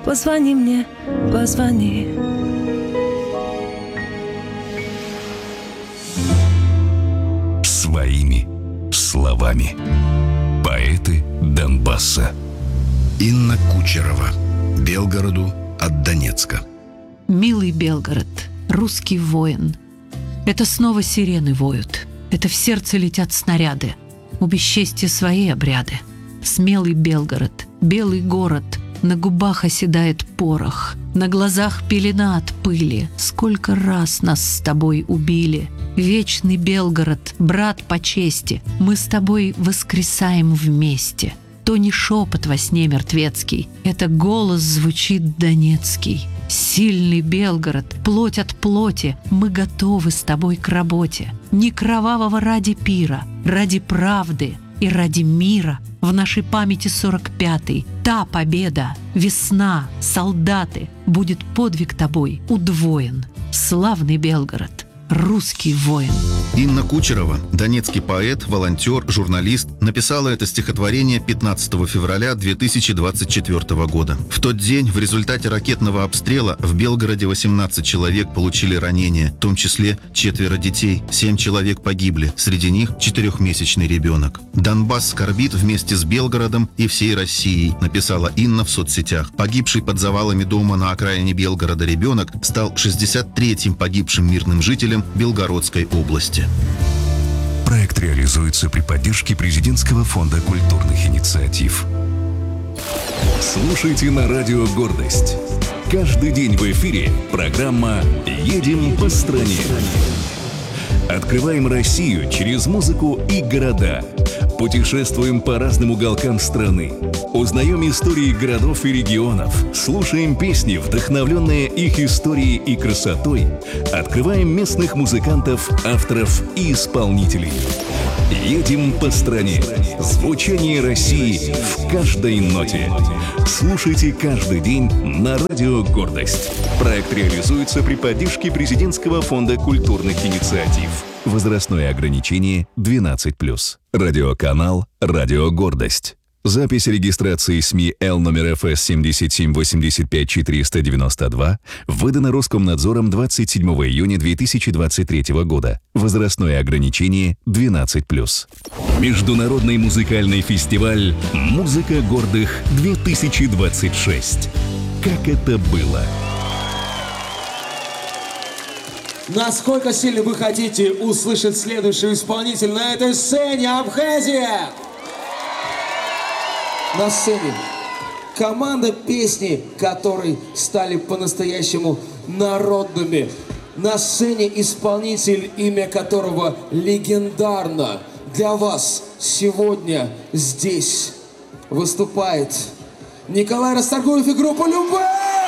позвони мне, позвони. Своими словами. Поэты Донбасса. Инна Кучерова. Белгороду от Донецка. Милый Белгород, русский воин. Это снова сирены воют. Это в сердце летят снаряды. У бесчестия свои обряды. Смелый Белгород, белый город. На губах оседает порох. На глазах пелена от пыли. Сколько раз нас с тобой убили. Вечный Белгород, брат по чести. Мы с тобой воскресаем вместе. То не шепот во сне мертвецкий. Это голос звучит донецкий. Сильный Белгород, плоть от плоти, мы готовы с тобой к работе. Не кровавого ради пира, ради правды и ради мира. В нашей памяти 45-й. Та победа, весна, солдаты. Будет подвиг тобой удвоен. Славный Белгород, русский воин. Инна Кучерова, донецкий поэт, волонтер, журналист, написала это стихотворение 15 февраля 2024 года. В тот день в результате ракетного обстрела в Белгороде 18 человек получили ранения, в том числе 4 детей, 7 человек погибли, среди них 4-месячный ребенок. «Донбасс скорбит вместе с Белгородом и всей Россией», написала Инна в соцсетях. Погибший под завалами дома на окраине Белгорода ребенок стал 63-м погибшим мирным жителем Белгородской области. Проект реализуется при поддержке Президентского фонда культурных инициатив. Слушайте на радио «Гордость». Каждый день в эфире программа «Едем по стране». Открываем Россию через музыку и города. Путешествуем по разным уголкам страны. Узнаем истории городов и регионов. Слушаем песни, вдохновленные их историей и красотой. Открываем местных музыкантов, авторов и исполнителей. Едем по стране. Звучание России в каждой ноте. Слушайте каждый день на радио «Гордость». Проект реализуется при поддержке Президентского фонда культурных инициатив. Возрастное ограничение 12+. Радиоканал «Радио Гордость». Запись регистрации СМИ Л номер ФС 7785492 выдана Роскомнадзором 27 июня 2023 года. Возрастное ограничение 12+. Международный музыкальный фестиваль «Музыка гордых-2026». Как это было? Насколько сильно вы хотите услышать следующего исполнителя на этой сцене? Абхазия! На сцене команда песни, которые стали по-настоящему народными. На сцене исполнитель, имя которого легендарно. Для вас сегодня здесь выступает Николай Расторгуев и группа «Любэ».